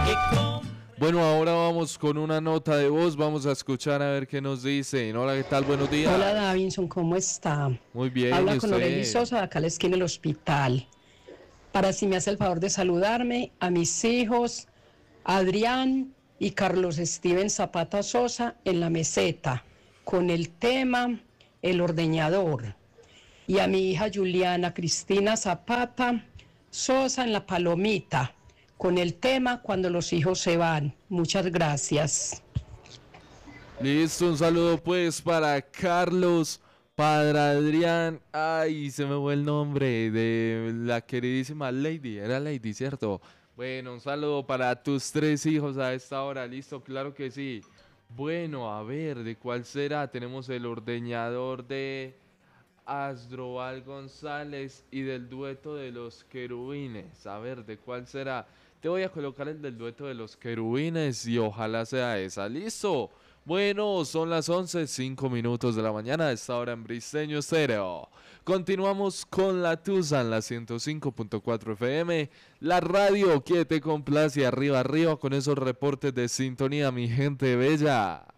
Bueno, ahora vamos con una nota de voz, vamos a escuchar a ver qué nos dicen. Hola, ¿qué tal? Buenos días. Hola Davinson, ¿cómo está? Muy bien, Habla ¿y con Oreli usted? Sosa, de acá a la esquina del hospital. Para si me hace el favor de saludarme a mis hijos, Adrián y Carlos Steven Zapata Sosa en la meseta, con el tema El Ordeñador. Y a mi hija Juliana Cristina Zapata Sosa en la Palomita, con el tema Cuando los hijos se van. Muchas gracias. Listo, un saludo pues para Carlos, para Adrián. Ay, se me fue el nombre de la queridísima Lady. Era Lady, ¿cierto? Bueno, un saludo para tus 3 hijos a esta hora. Listo, claro que sí. Bueno, a ver, ¿de cuál será? Tenemos el ordeñador de Asdrúbal González y del dueto de los querubines. A ver, ¿de cuál será? Te voy a colocar el del dueto de los querubines y ojalá sea esa. ¿Listo? Bueno, son las 11:05 de la mañana a esta hora en Briseño Estéreo. Continuamos con la Tusa en la 105.4 FM, la radio que te complace arriba, arriba con esos reportes de sintonía, mi gente bella.